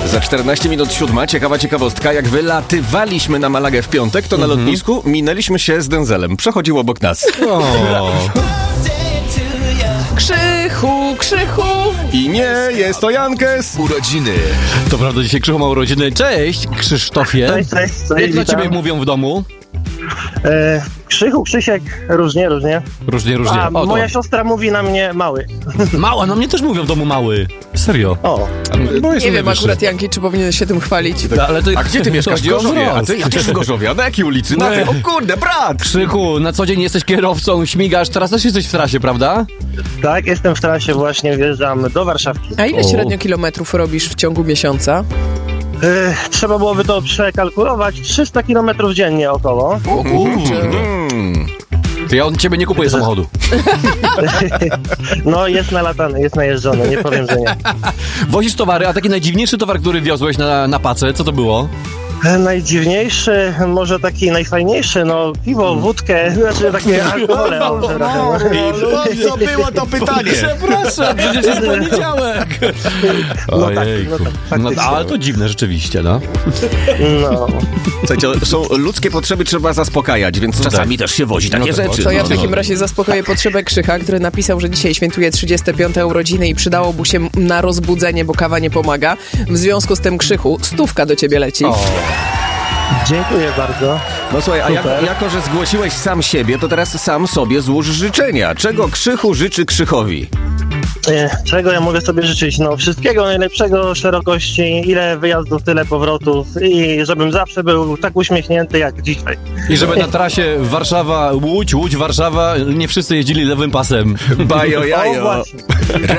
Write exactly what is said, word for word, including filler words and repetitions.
Za czternaście minut siódma, ciekawa ciekawostka, jak wylatywaliśmy na Malagę w piątek, to na mm-hmm. lotnisku minęliśmy się z Denzelem. Przechodził obok nas. O. Krzychu, Krzychu! I nie, jest to Jankes. Urodziny. To prawda, dzisiaj Krzychu ma urodziny. Cześć, Krzysztofie. Cześć, cześć, cześć. Jak dla witam. ciebie mówią w domu? E, Krzychu, Krzysiek, różnie, różnie. Różnie, różnie. A O, moja to. siostra mówi na mnie mały. Mała, no mnie też mówią w domu mały. Serio. O. Bo Nie wiem akurat, Janki, czy powinien się tym chwalić. Da, ale to, A gdzie ty mieszkasz? W chodzi o Gorzowie. A wzrost. ty, a ty w Gorzowie. A na jakiej ulicy? Na tej, o kurde, brat! Krzychu, na co dzień jesteś kierowcą, śmigasz, teraz też jesteś w trasie, prawda? Tak, jestem w trasie, właśnie wjeżdżam do Warszawki. A ile O. średnio kilometrów robisz w ciągu miesiąca? E, trzeba byłoby to przekalkulować. trzysta kilometrów dziennie około. O kurczę. Mm. To ja od ciebie nie kupuję samochodu. No, jest nalatany, jest najeżdżony, nie powiem, że nie. Wozisz towary, a taki najdziwniejszy towar, który wiozłeś na, na pacę, co to było? E, najdziwniejszy, może taki najfajniejszy, no piwo, wódkę, znaczy takie alkohole. może razem. I po co było to pytanie? Przepraszam, przecież jest poniedziałek. No tak, Ojejku. no tak, No, faktycznie. ale to dziwne rzeczywiście, no. No. Słuchajcie, są ludzkie potrzeby, trzeba zaspokajać, więc czasami też się wozi takie No tak, rzeczy. To ja w no. takim razie zaspokoję potrzebę Krzycha, który napisał, że dzisiaj świętuje trzydzieste piąte urodziny i przydałoby się na rozbudzenie, bo kawa nie pomaga. W związku z tym, Krzychu, stówka do ciebie leci. O. Dziękuję bardzo. No słuchaj, a jako, Super. jako, że zgłosiłeś sam siebie, to teraz sam sobie złóż życzenia. Czego Krzychu życzy Krzychowi? E, Czego ja mogę sobie życzyć? No wszystkiego najlepszego, szerokości, ile wyjazdów, tyle powrotów i żebym zawsze był tak uśmiechnięty jak dzisiaj. I żeby na trasie Warszawa, Łódź, Łódź, Warszawa, nie wszyscy jeździli lewym pasem. Bajo O jajo. właśnie.